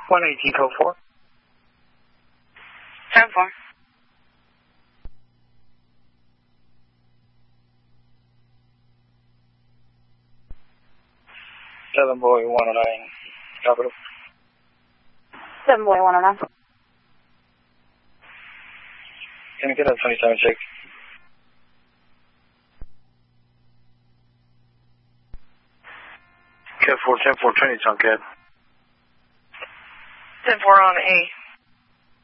118 code 4. 10-4. Seven boy 109. Capital. 7 boy 109. Can you get a 27 check? Cat 4, 10-4, Trinity on Cat. 10-4 on A.